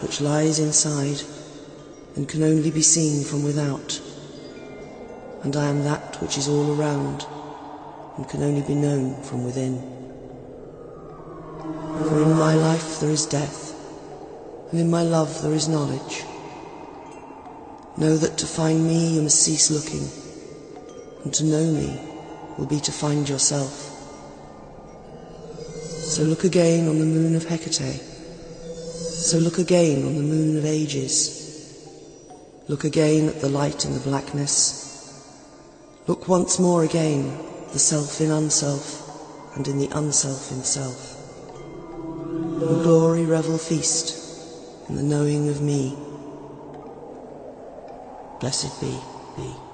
which lies inside and can only be seen from without, and I am that which is all around and can only be known from within. For in my life there is death, and in my love there is knowledge. Know that to find me you must cease looking, and to know me will be to find yourself. So look again on the moon of Hecate. So look again on the moon of ages. Look again at the light in the blackness. Look once more again, the self in unself, and in the unself in self. In glory revel feast, in the knowing of me. Blessed be.